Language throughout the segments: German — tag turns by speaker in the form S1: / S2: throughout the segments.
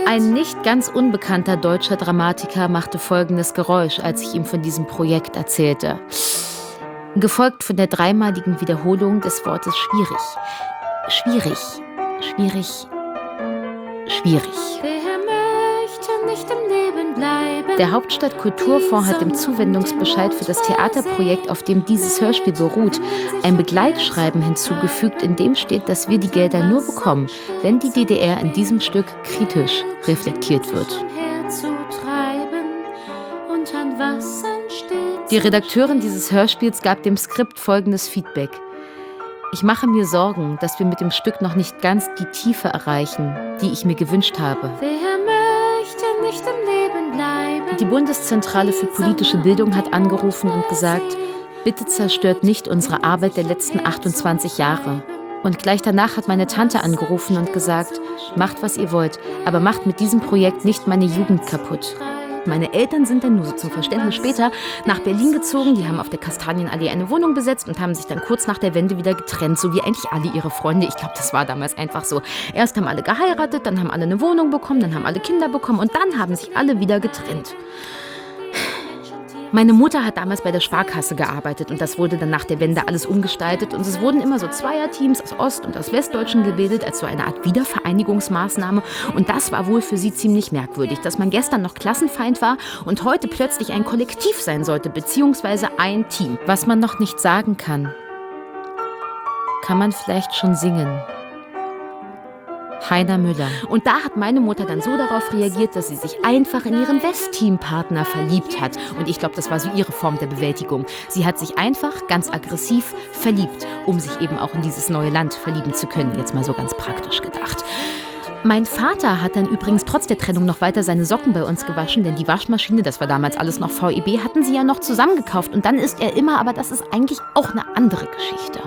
S1: Ein nicht ganz unbekannter deutscher Dramatiker machte folgendes Geräusch, als ich ihm von diesem Projekt erzählte. Gefolgt von der dreimaligen Wiederholung des Wortes schwierig. Schwierig, schwierig, schwierig.
S2: Wer möchte nicht im Leben bleiben?
S1: Der Hauptstadt-Kulturfonds hat im Zuwendungsbescheid für das Theaterprojekt, auf dem dieses Hörspiel beruht, ein Begleitschreiben hinzugefügt, in dem steht, dass wir die Gelder nur bekommen, wenn die DDR in diesem Stück kritisch reflektiert wird. Die Redakteurin dieses Hörspiels gab dem Skript folgendes Feedback. Ich mache mir Sorgen, dass wir mit dem Stück noch nicht ganz die Tiefe erreichen, die ich mir gewünscht habe.
S2: Wer möchte nicht im Leben bleiben?
S1: Die Bundeszentrale für politische Bildung hat angerufen und gesagt, bitte zerstört nicht unsere Arbeit der letzten 28 Jahre. Und gleich danach hat meine Tante angerufen und gesagt, macht, was ihr wollt, aber macht mit diesem Projekt nicht meine Jugend kaputt. Meine Eltern sind dann nur so zum Verständnis später nach Berlin gezogen. Die haben auf der Kastanienallee eine Wohnung besetzt und haben sich dann kurz nach der Wende wieder getrennt, so wie eigentlich alle ihre Freunde. Ich glaube, das war damals einfach so. Erst haben alle geheiratet, dann haben alle eine Wohnung bekommen, dann haben alle Kinder bekommen und dann haben sich alle wieder getrennt. Meine Mutter hat damals bei der Sparkasse gearbeitet und das wurde dann nach der Wende alles umgestaltet und es wurden immer so Zweierteams aus Ost- und aus Westdeutschen gebildet als so eine Art Wiedervereinigungsmaßnahme und das war wohl für sie ziemlich merkwürdig, dass man gestern noch Klassenfeind war und heute plötzlich ein Kollektiv sein sollte, beziehungsweise ein Team. Was man noch nicht sagen kann man vielleicht schon singen. Heiner Müller. Und da hat meine Mutter dann so darauf reagiert, dass sie sich einfach in ihren Westteam-Partner verliebt hat. Und ich glaube, das war so ihre Form der Bewältigung. Sie hat sich einfach ganz aggressiv verliebt, um sich eben auch in dieses neue Land verlieben zu können. Jetzt mal so ganz praktisch gedacht. Mein Vater hat dann übrigens trotz der Trennung noch weiter seine Socken bei uns gewaschen, denn die Waschmaschine, das war damals alles noch VEB, hatten sie ja noch zusammengekauft. Und dann ist er immer, aber das ist eigentlich auch eine andere Geschichte.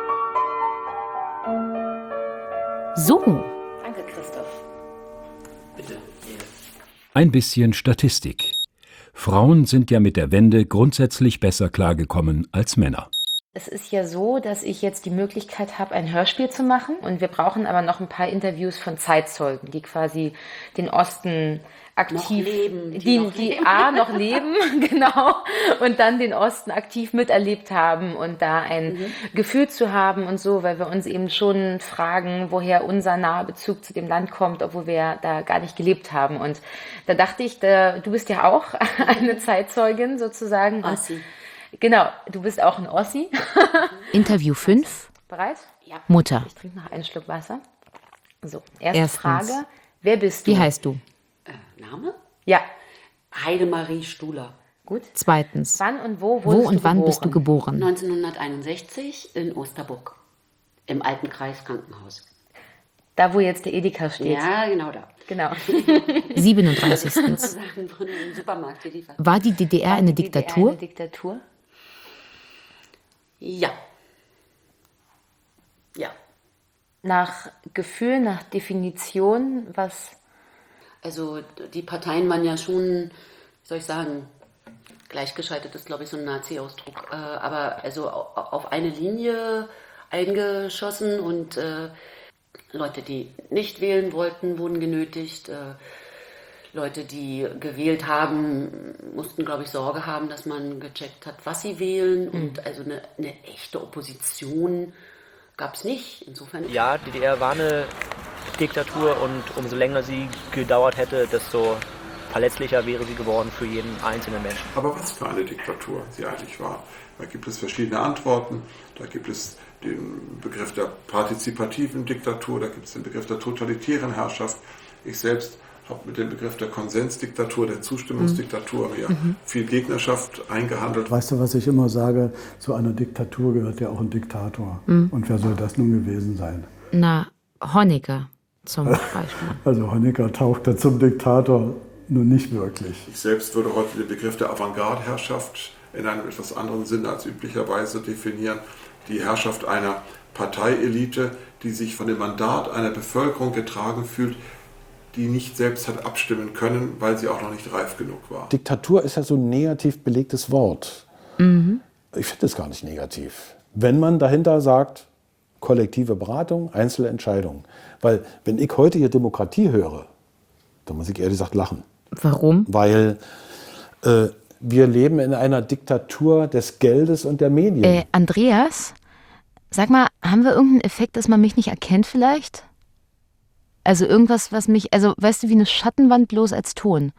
S1: So.
S3: Danke, Christoph. Bitte.
S4: Ein bisschen Statistik. Frauen sind ja mit der Wende grundsätzlich besser klargekommen als Männer.
S1: Es ist ja so, dass ich jetzt die Möglichkeit habe, ein Hörspiel zu machen. Und wir brauchen aber noch ein paar Interviews von Zeitzeugen, die quasi den Osten aktiv, noch leben, genau, und dann den Osten aktiv miterlebt haben und da ein Gefühl zu haben und so, weil wir uns eben schon fragen, woher unser naher Bezug zu dem Land kommt, obwohl wir da gar nicht gelebt haben. Und da dachte ich, du bist ja auch eine Zeitzeugin sozusagen.
S3: Ossi.
S1: Genau, du bist auch ein Ossi. Interview 5. Bereit?
S3: Ja.
S1: Mutter. Ich trinke noch einen Schluck Wasser. So, erste Frage. Wer bist du? Wie heißt du?
S3: Name?
S1: Ja.
S3: Heidemarie Stuhler.
S1: Gut.
S5: Zweitens.
S1: Wann und wo
S5: Wo und wann bist du geboren?
S3: 1961 in Osterburg. Im alten Kreiskrankenhaus.
S1: Da, wo jetzt der Edeka steht.
S3: Ja, genau da.
S1: Genau.
S5: 37.
S3: Sachen von im Supermarkt geliefert.
S5: War die DDR eine Diktatur?
S1: Eine Diktatur?
S3: Ja. Ja.
S1: Nach Gefühl, nach Definition, was?
S3: Also die Parteien waren ja schon, wie soll ich sagen, gleichgeschaltet ist, glaube ich, so ein Nazi-Ausdruck. Aber also auf eine Linie eingeschossen und Leute, die nicht wählen wollten, wurden genötigt. Leute, die gewählt haben, mussten, glaube ich, Sorge haben, dass man gecheckt hat, was sie wählen. Und also eine echte Opposition gab es nicht. Insofern.
S6: Ja, die DDR war eine Diktatur und umso länger sie gedauert hätte, desto verletzlicher wäre sie geworden für jeden einzelnen Menschen.
S7: Aber was für eine Diktatur sie eigentlich war. Da gibt es verschiedene Antworten. Da gibt es den Begriff der partizipativen Diktatur, da gibt es den Begriff der totalitären Herrschaft. Ich selbst habe mit dem Begriff der Konsensdiktatur, der Zustimmungsdiktatur mir viel Gegnerschaft eingehandelt.
S8: Weißt du, was ich immer sage? Zu einer Diktatur gehört ja auch ein Diktator. Und wer soll das nun gewesen sein?
S5: Na, Honecker zum Beispiel.
S8: Also Honecker tauchte zum Diktator nun nicht wirklich.
S7: Ich selbst würde heute den Begriff der Avantgarde-Herrschaft in einem etwas anderen Sinne als üblicherweise definieren. Die Herrschaft einer Parteielite, die sich von dem Mandat einer Bevölkerung getragen fühlt, die nicht selbst hat abstimmen können, weil sie auch noch nicht reif genug war.
S9: Diktatur ist ja so ein negativ belegtes Wort. Ich finde es gar nicht negativ. Wenn man dahinter sagt, kollektive Beratung, Einzelentscheidung. Weil wenn ich heute hier Demokratie höre, Da muss ich ehrlich gesagt lachen.
S5: Warum?
S9: Weil wir leben in einer Diktatur des Geldes und der Medien.
S1: Andreas, sag mal, haben wir irgendeinen Effekt, dass man mich nicht erkennt vielleicht? Also irgendwas, was mich, also weißt du, wie eine Schattenwand bloß als Ton.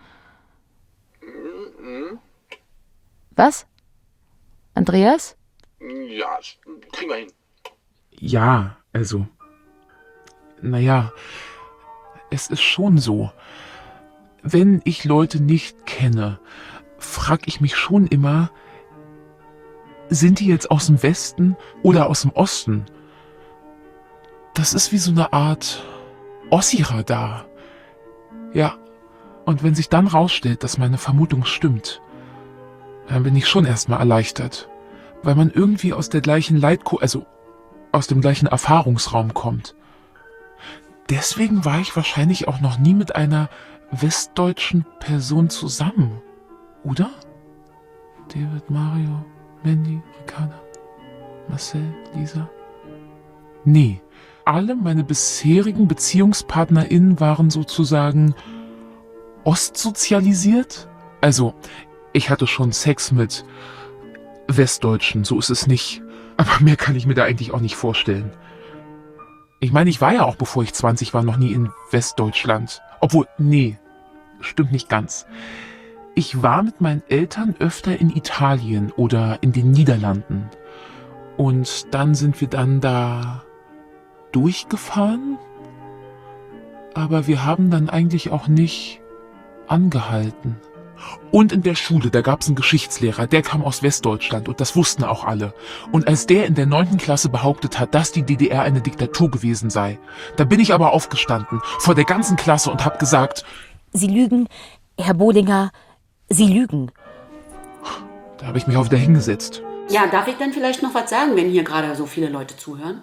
S1: Was? Andreas?
S10: Ja, kriegen wir hin.
S11: Ja, also. Naja, es ist schon so. Wenn ich Leute nicht kenne, frage ich mich schon immer, sind die jetzt aus dem Westen oder aus dem Osten? Das ist wie so eine Art Ossi-Radar. Ja, und wenn sich dann rausstellt, dass meine Vermutung stimmt, dann bin ich schon erstmal erleichtert, weil man irgendwie aus der gleichen also aus dem gleichen Erfahrungsraum kommt. Deswegen war ich wahrscheinlich auch noch nie mit einer westdeutschen Person zusammen, oder? David, Mario, Mandy, Ricarda, Marcel, Lisa? Nee, alle meine bisherigen BeziehungspartnerInnen waren sozusagen ostsozialisiert. Also, ich hatte schon Sex mit Westdeutschen, so ist es nicht. Aber mehr kann ich mir da eigentlich auch nicht vorstellen. Ich meine, ich war ja auch, bevor ich 20 war, noch nie in Westdeutschland. Obwohl, nee, stimmt nicht ganz. Ich war mit meinen Eltern öfter in Italien oder in den Niederlanden. Und dann sind wir dann da durchgefahren. Aber wir haben dann eigentlich auch nicht angehalten. Und in der Schule, da gab es einen Geschichtslehrer, der kam aus Westdeutschland und das wussten auch alle. Und als der in der 9. Klasse behauptet hat, dass die DDR eine Diktatur gewesen sei, da bin ich aber aufgestanden vor der ganzen Klasse und habe gesagt:
S1: Sie lügen, Herr Bohlinger, Sie lügen.
S11: Da habe ich mich auch wieder hingesetzt.
S3: Ja, darf ich dann vielleicht noch was sagen, wenn hier gerade so viele Leute zuhören?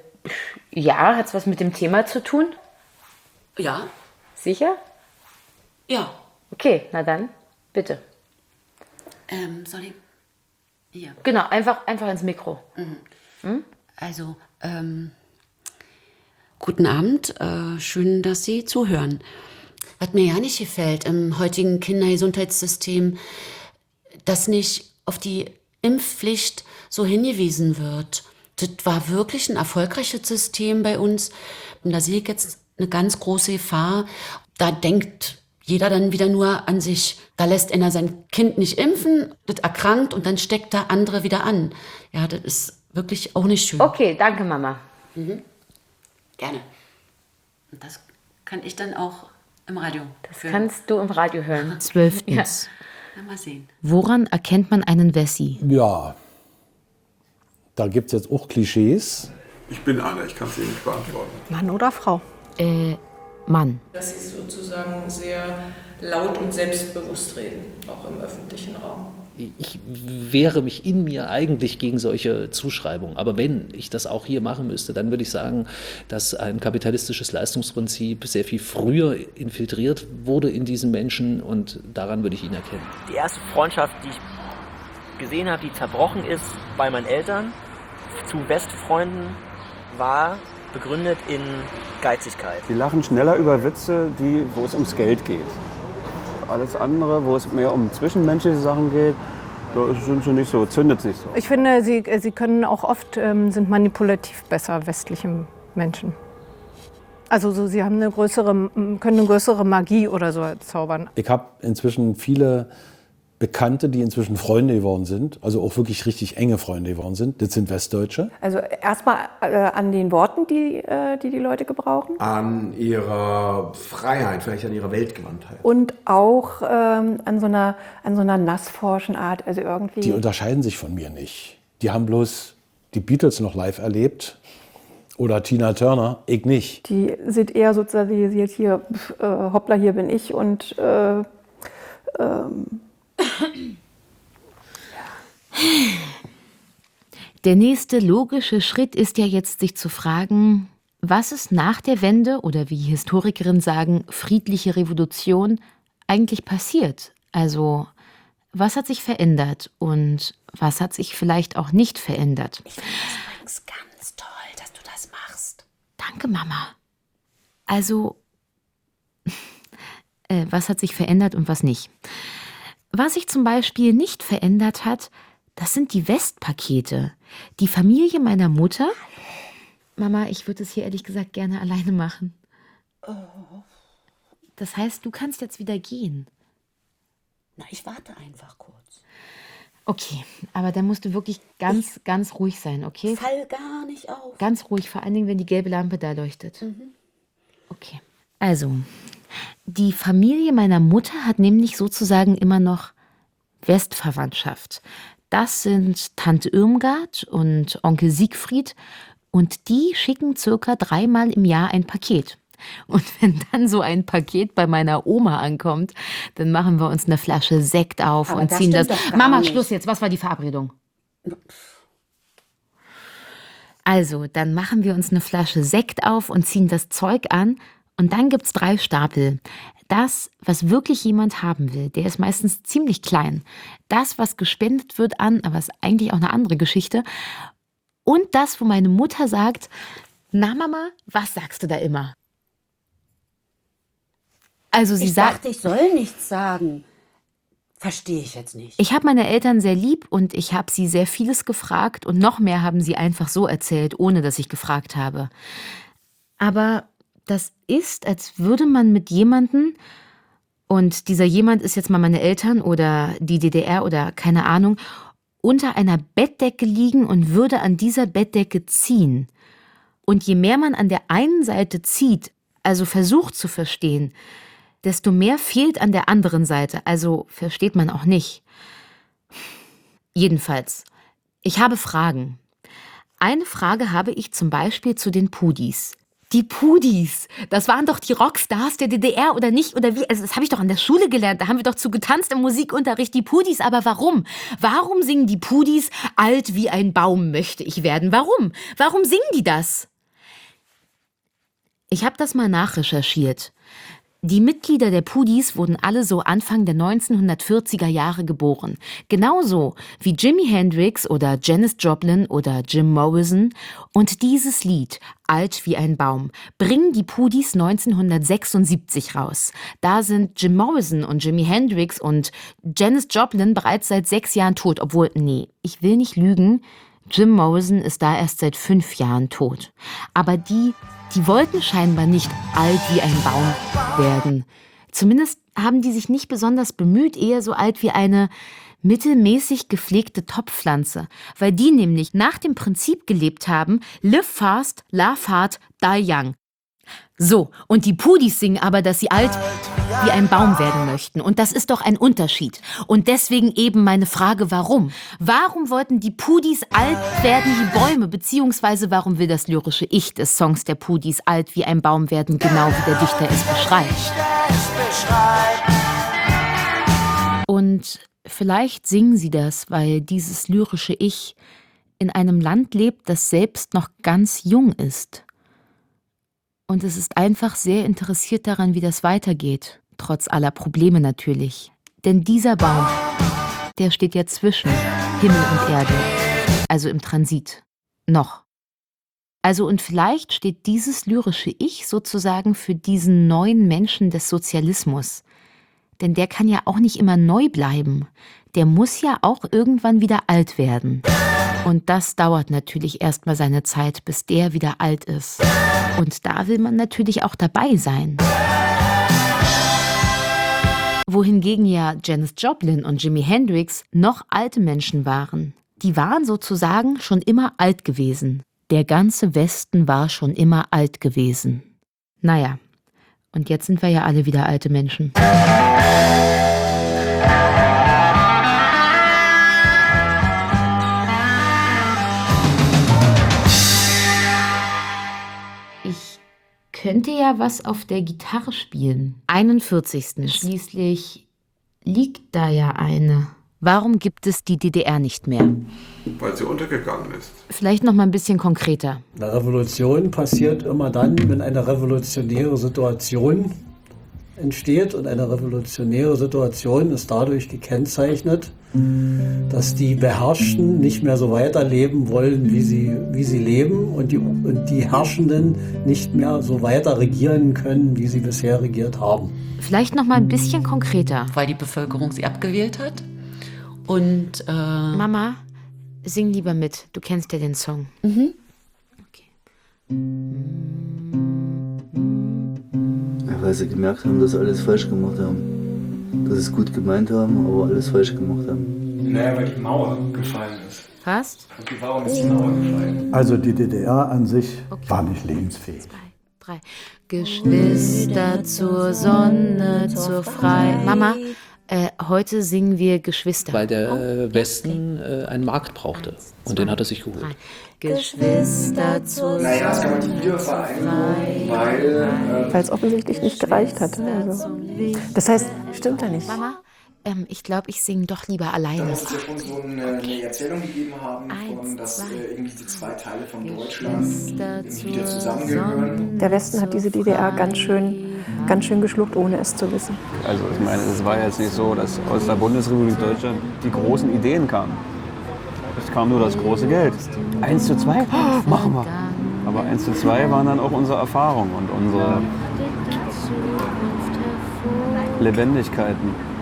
S5: Ja, hat's was mit dem Thema zu tun?
S3: Ja.
S5: Sicher?
S3: Ja.
S5: Okay, na dann, bitte.
S3: Soll ich? Hier.
S5: Genau, einfach ins Mikro.
S3: Also, guten Abend. Schön, dass Sie zuhören. Was mir ja nicht gefällt im heutigen Kindergesundheitssystem, dass nicht auf die Impfpflicht so hingewiesen wird. Das war wirklich ein erfolgreiches System bei uns. Und da sehe ich jetzt eine ganz große Gefahr. Da denkt jeder dann wieder nur an sich. Da lässt einer sein Kind nicht impfen, das erkrankt und dann steckt da andere wieder an. Ja, das ist wirklich auch nicht schön.
S5: Okay, danke, Mama.
S3: Gerne. Und das kann ich dann auch im Radio
S5: Das kannst du im Radio hören.
S1: 12.
S5: Ja.
S3: Na, mal sehen.
S1: Woran erkennt man einen Wessi?
S9: Ja, da gibt es jetzt auch Klischees.
S7: Ich bin einer, ich kann es Ihnen nicht beantworten.
S12: Mann oder Frau?
S1: Mann.
S13: Dass sie sozusagen sehr laut und selbstbewusst reden, auch im öffentlichen Raum.
S14: Ich wehre mich in mir eigentlich gegen solche Zuschreibungen. Aber wenn ich das auch hier machen müsste, dann würde ich sagen, dass ein kapitalistisches Leistungsprinzip sehr viel früher infiltriert wurde in diesen Menschen und daran würde ich ihn erkennen.
S6: Die erste Freundschaft, die ich gesehen habe, die zerbrochen ist bei meinen Eltern zu Westfreunden, war begründet in Geizigkeit.
S15: Die lachen schneller über Witze, wo es ums Geld geht. Alles andere, wo es mehr um zwischenmenschliche Sachen geht, da sind sie nicht so, zündet es nicht so.
S12: Ich finde, sie können auch oft, sind manipulativ besser, westliche Menschen. Also so, sie haben können eine größere Magie oder so zaubern.
S9: Ich habe inzwischen viele Bekannte, die inzwischen Freunde geworden sind, also auch wirklich richtig enge Freunde geworden sind. Das sind Westdeutsche.
S16: Also erstmal an den Worten, die Leute gebrauchen.
S17: An ihrer Freiheit, vielleicht an ihrer Weltgewandtheit.
S16: Und auch an so einer nassforschen Art. Also irgendwie.
S9: Die unterscheiden sich von mir nicht. Die haben bloß die Beatles noch live erlebt oder Tina Turner, ich nicht.
S16: Die sind eher sozialisiert hier, hoppla, hier bin ich und
S1: Der nächste logische Schritt ist ja jetzt, sich zu fragen, was ist nach der Wende oder wie Historikerinnen sagen, friedliche Revolution eigentlich passiert? Also, was hat sich verändert und was hat sich vielleicht auch nicht verändert?
S3: Ich finde das übrigens ganz toll, dass du das machst.
S1: Danke, Mama. Also, Was hat sich verändert und was nicht. Was sich zum Beispiel nicht verändert hat, das sind die Westpakete. Die Familie meiner Mutter. Mama, ich würde es hier ehrlich gesagt gerne alleine machen. Das heißt, du kannst jetzt wieder gehen.
S3: Na, ich warte einfach kurz.
S1: Okay, aber dann musst du wirklich ganz ruhig sein, okay?
S3: Fall gar nicht auf.
S1: Ganz ruhig, vor allen Dingen, wenn die gelbe Lampe da leuchtet. Okay. Also, die Familie meiner Mutter hat nämlich sozusagen immer noch Westverwandtschaft. Das sind Tante Irmgard und Onkel Siegfried und die schicken circa 3-mal im Jahr ein Paket. Und wenn dann so ein Paket bei meiner Oma ankommt, dann machen wir uns eine Flasche Sekt auf und ziehen das. Mama, Schluss jetzt, was war die Verabredung? Also, dann machen wir uns eine Flasche Sekt auf und ziehen das Zeug an und dann gibt's 3 Stapel. Das, was wirklich jemand haben will, der ist meistens ziemlich klein. Das, was gespendet wird an, aber ist eigentlich auch eine andere Geschichte. Und das, wo meine Mutter sagt, na Mama, was sagst du da immer? Also sie sagt,
S3: Ich soll nichts sagen. Verstehe ich jetzt nicht.
S1: Ich habe meine Eltern sehr lieb und ich habe sie sehr vieles gefragt und noch mehr haben sie einfach so erzählt, ohne dass ich gefragt habe. Aber das ist, als würde man mit jemandem, und dieser jemand ist jetzt mal meine Eltern oder die DDR oder keine Ahnung, unter einer Bettdecke liegen und würde an dieser Bettdecke ziehen. Und je mehr man an der einen Seite zieht, also versucht zu verstehen, desto mehr fehlt an der anderen Seite, also versteht man auch nicht. Jedenfalls, ich habe Fragen. Eine Frage habe ich zum Beispiel zu den Pudis. Die Pudis, das waren doch die Rockstars der DDR oder nicht? Oder wie? Also das habe ich doch an der Schule gelernt, da haben wir doch zu getanzt im Musikunterricht, die Pudis. Aber warum? Warum singen die Pudis alt wie ein Baum möchte ich werden? Warum? Warum singen die das? Ich habe das mal nachrecherchiert. Die Mitglieder der Pudis wurden alle so Anfang der 1940er Jahre geboren. Genauso wie Jimi Hendrix oder Janis Joplin oder Jim Morrison. Und dieses Lied, Alt wie ein Baum, bringen die Pudis 1976 raus. Da sind Jim Morrison und Jimi Hendrix und Janis Joplin bereits seit 6 Jahren tot. Obwohl, nee, ich will nicht lügen, Jim Morrison ist da erst seit 5 Jahren tot. Aber die wollten scheinbar nicht alt wie ein Baum werden. Zumindest haben die sich nicht besonders bemüht, eher so alt wie eine mittelmäßig gepflegte Topfpflanze, weil die nämlich nach dem Prinzip gelebt haben, live fast, laugh hard, die young. So, und die Pudis singen aber, dass sie alt wie ein Baum werden möchten. Und das ist doch ein Unterschied. Und deswegen eben meine Frage, warum? Warum wollten die Pudis alt werden wie Bäume? Beziehungsweise warum will das lyrische Ich des Songs der Pudis alt wie ein Baum werden, genau wie der Dichter es beschreibt? Und vielleicht singen sie das, weil dieses lyrische Ich in einem Land lebt, das selbst noch ganz jung ist. Und es ist einfach sehr interessiert daran, wie das weitergeht. Trotz aller Probleme natürlich. Denn dieser Baum, der steht ja zwischen Himmel und Erde. Also im Transit. Noch. Also und vielleicht steht dieses lyrische Ich sozusagen für diesen neuen Menschen des Sozialismus. Denn der kann ja auch nicht immer neu bleiben. Der muss ja auch irgendwann wieder alt werden. Und das dauert natürlich erstmal seine Zeit, bis der wieder alt ist. Und da will man natürlich auch dabei sein. Wohingegen ja Janis Joplin und Jimi Hendrix noch alte Menschen waren. Die waren sozusagen schon immer alt gewesen. Der ganze Westen war schon immer alt gewesen. Naja, und jetzt sind wir ja alle wieder alte Menschen. Könnte ja was auf der Gitarre spielen. 41. Schließlich liegt da ja eine. Warum gibt es die DDR nicht mehr?
S7: Weil sie untergegangen ist.
S1: Vielleicht noch mal ein bisschen konkreter.
S18: Eine Revolution passiert immer dann, wenn eine revolutionäre Situation entsteht. Und eine revolutionäre Situation ist dadurch gekennzeichnet, dass die Beherrschten nicht mehr so weiterleben wollen, wie sie leben und die Herrschenden nicht mehr so weiter regieren können, wie sie bisher regiert haben.
S1: Vielleicht noch mal ein bisschen konkreter.
S3: Weil die Bevölkerung sie abgewählt hat. Und
S1: Mama, sing lieber mit. Du kennst ja den Song.
S3: Mhm.
S19: Ja, weil sie gemerkt haben, dass sie alles falsch gemacht haben. Dass sie es gut gemeint haben, aber alles falsch gemacht haben.
S20: Naja, weil die Mauer gefallen ist.
S1: Fast?
S20: Warum ist die Mauer gefallen?
S8: Also die DDR an sich war nicht lebensfähig.
S1: 2, 3. Geschwister zur Sonne, zur Freiheit. Mama, heute singen wir Geschwister.
S14: Weil der Westen einen Markt brauchte. Und den hat er sich geholt.
S1: Geschwister zur Sonne.
S20: Naja, es gab die Wiedervereinigung, weil
S16: es offensichtlich nicht gereicht hatte. Also. Das heißt, stimmt ja nicht.
S1: Mama, ich glaube, ich singe doch lieber alleine.
S20: Da muss es ja schon so eine Erzählung gegeben haben, dass irgendwie die zwei Teile von Deutschland wieder zusammengehören.
S16: Der Westen hat diese DDR ganz schön geschluckt, ohne es zu wissen.
S15: Also ich meine, es war jetzt nicht so, dass aus der Bundesrepublik Deutschland die großen Ideen kamen. Es kam nur das große Geld. 1:2? Oh, machen wir. Aber 1:2 waren dann auch unsere Erfahrungen und unsere Lebendigkeiten.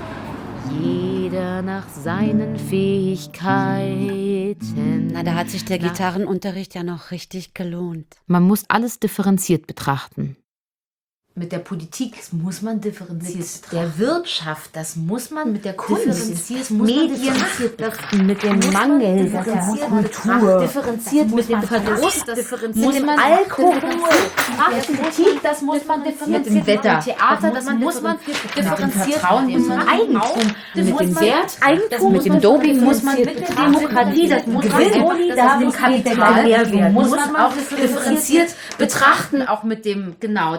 S1: Jeder nach seinen Fähigkeiten.
S3: Na, da hat sich der Gitarrenunterricht ja noch richtig gelohnt.
S1: Man muss alles differenziert betrachten. Mit der Politik muss man differenziert betrachten. Der Wirtschaft, das muss man mit der Kunst differenziert, Medien mit dem Mangel, das muss man differenziert mit dem Verdruss, mit dem Alkohol, Politik, das muss man differenziert mit dem Wetter, Theater, das muss man differenziert mit dem Eigentum, mit dem Wert, mit dem Doping muss man mit der Demokratie, das muss man mit dem Kapital, muss man auch differenziert betrachten, auch mit dem, genau,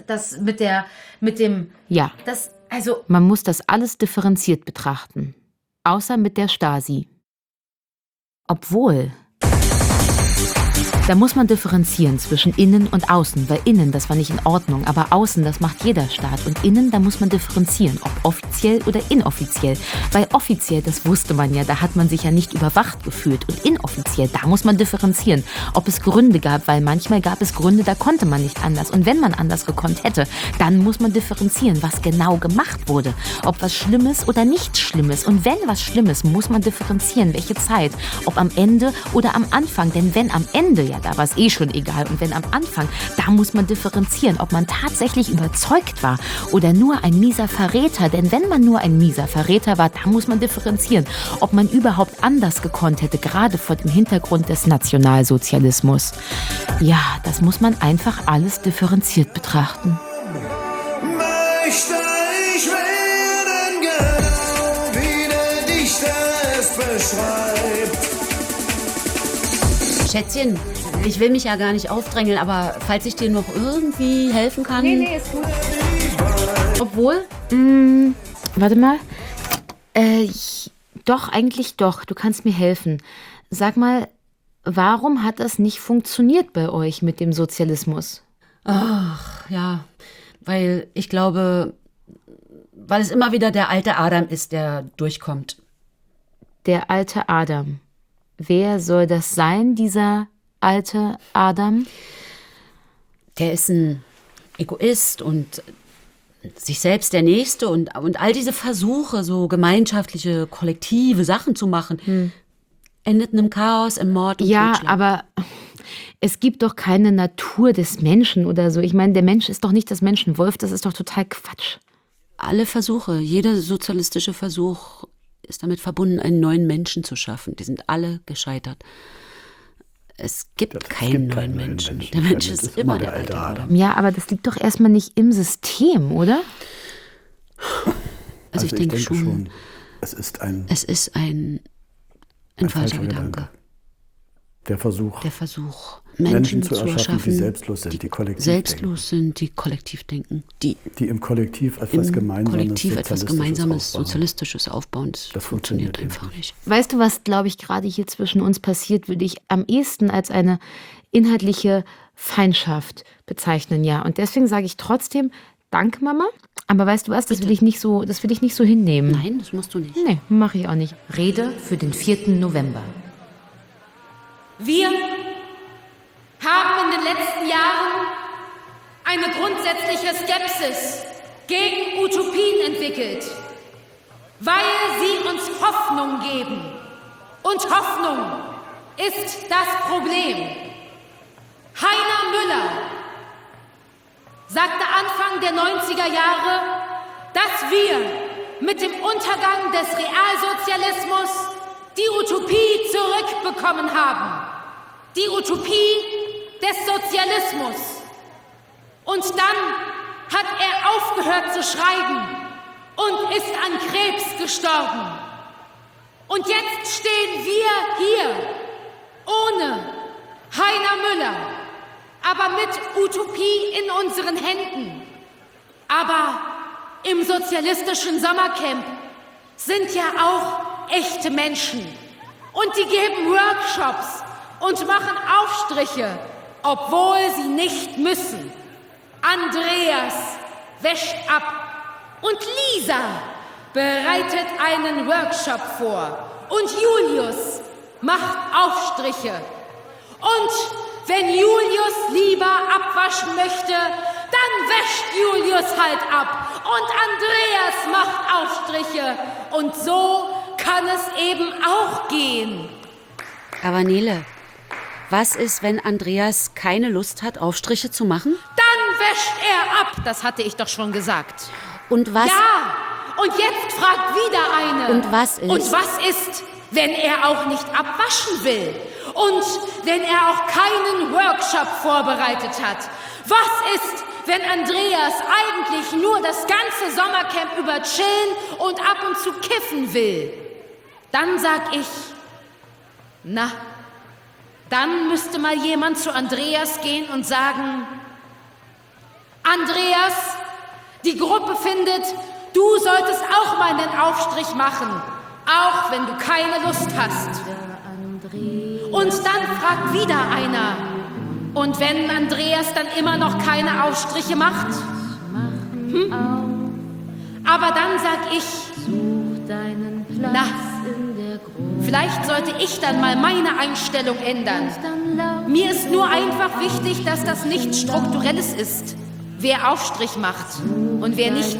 S1: man muss das alles differenziert betrachten. Außer mit der Stasi. Obwohl, da muss man differenzieren zwischen innen und außen, weil innen, das war nicht in Ordnung, aber außen, das macht jeder Staat. Und innen, da muss man differenzieren, ob offiziell oder inoffiziell. Weil offiziell, das wusste man ja, da hat man sich ja nicht überwacht gefühlt. Und inoffiziell, da muss man differenzieren, ob es Gründe gab, weil manchmal gab es Gründe, da konnte man nicht anders. Und wenn man anders gekonnt hätte, dann muss man differenzieren, was genau gemacht wurde. Ob was Schlimmes oder nichts Schlimmes. Und wenn was Schlimmes, muss man differenzieren, welche Zeit. Ob am Ende oder am Anfang. Denn wenn am Ende, ja, da war es schon egal. Und wenn am Anfang, da muss man differenzieren, ob man tatsächlich überzeugt war oder nur ein mieser Verräter. Denn wenn man nur ein mieser Verräter war, da muss man differenzieren, ob man überhaupt anders gekonnt hätte, gerade vor dem Hintergrund des Nationalsozialismus. Ja, das muss man einfach alles differenziert betrachten.
S21: Möchte ich werden, genau wie der Dichter es beschreibt.
S3: Schätzchen, ich will mich ja gar nicht aufdrängeln, aber falls ich dir noch irgendwie helfen kann...
S12: Nee, ist gut.
S1: Obwohl, warte mal. Doch, eigentlich doch. Du kannst mir helfen. Sag mal, warum hat das nicht funktioniert bei euch mit dem Sozialismus?
S3: Ach, ja, weil ich glaube, weil es immer wieder der alte Adam ist, der durchkommt.
S1: Der alte Adam. Wer soll das sein, dieser alte Adam?
S3: Der ist ein Egoist und sich selbst der Nächste und all diese Versuche, so gemeinschaftliche, kollektive Sachen zu machen, endet in einem Chaos, im Mord und Totschlag.
S1: Aber es gibt doch keine Natur des Menschen oder so. Ich meine, der Mensch ist doch nicht das Menschenwolf, das ist doch total Quatsch.
S3: Alle Versuche, jeder sozialistische Versuch ist damit verbunden, einen neuen Menschen zu schaffen. Die sind alle gescheitert. Es gibt keinen neuen Menschen. Der Mensch ist immer der alte Adam.
S1: Ja, aber das liegt doch erstmal nicht im System, oder?
S3: Also ich denke schon.
S8: Es ist
S3: ein falscher Gedanke.
S8: Der Versuch,
S3: Menschen zu
S8: erschaffen, die selbstlos sind, die kollektiv denken. Die im Kollektiv etwas Gemeinsames,
S3: Sozialistisches aufbauen. Das funktioniert einfach nicht.
S1: Weißt du, was, glaube ich, gerade hier zwischen uns passiert, würde ich am ehesten als eine inhaltliche Feindschaft bezeichnen, ja. Und deswegen sage ich trotzdem, danke, Mama, Aber weißt du was, das will ich nicht so hinnehmen.
S3: Nein, das musst du nicht.
S1: Nee, mache ich auch nicht. Rede für den 4. November.
S2: Wir haben in den letzten Jahren eine grundsätzliche Skepsis gegen Utopien entwickelt, weil sie uns Hoffnung geben. Und Hoffnung ist das Problem. Heiner Müller sagte Anfang der 90er Jahre, dass wir mit dem Untergang des Realsozialismus die Utopie zurückbekommen haben. Die Utopie des Sozialismus. Und dann hat er aufgehört zu schreiben und ist an Krebs gestorben. Und jetzt stehen wir hier ohne Heiner Müller, aber mit Utopie in unseren Händen. Aber im sozialistischen Sommercamp sind ja auch echte Menschen. Und die geben Workshops und machen Aufstriche, obwohl sie nicht müssen. Andreas wäscht ab und Lisa bereitet einen Workshop vor. Und Julius macht Aufstriche. Und wenn Julius lieber abwaschen möchte, dann wäscht Julius halt ab. Und Andreas macht Aufstriche. Und so kann es eben auch gehen.
S3: Aber Nele, was ist, wenn Andreas keine Lust hat, Aufstriche zu machen?
S2: Dann wäscht er ab. Das hatte ich doch schon gesagt.
S3: Und was?
S2: Ja, und jetzt fragt wieder eine.
S3: Und was ist?
S2: Und was ist, wenn er auch nicht abwaschen will? Und wenn er auch keinen Workshop vorbereitet hat? Was ist, wenn Andreas eigentlich nur das ganze Sommercamp über chillen und ab und zu kiffen will? Dann sag ich, na, dann müsste mal jemand zu Andreas gehen und sagen, Andreas, die Gruppe findet, du solltest auch mal einen Aufstrich machen, auch wenn du keine Lust hast. Und dann fragt wieder einer, und wenn Andreas dann immer noch keine Aufstriche macht? Aber dann sag ich, na, vielleicht sollte ich dann mal meine Einstellung ändern. Mir ist nur einfach wichtig, dass das nichts Strukturelles ist, wer Aufstrich macht und wer nicht.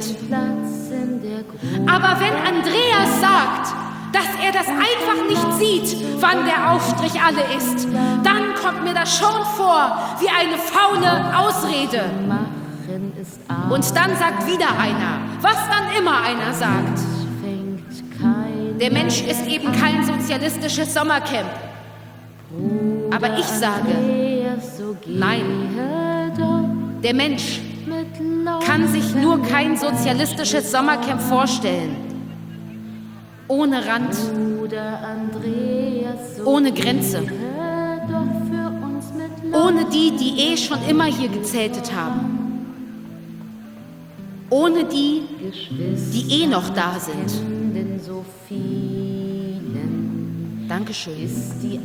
S2: Aber wenn Andreas sagt, dass er das einfach nicht sieht, wann der Aufstrich alle ist, dann kommt mir das schon vor wie eine faule Ausrede. Und dann sagt wieder einer, was dann immer einer sagt. Der Mensch ist eben kein sozialistisches Sommercamp. Aber ich sage, nein, der Mensch kann sich nur kein sozialistisches Sommercamp vorstellen. Ohne Rand, ohne Grenze, ohne die schon immer hier gezeltet haben, ohne die noch da sind. Dankeschön.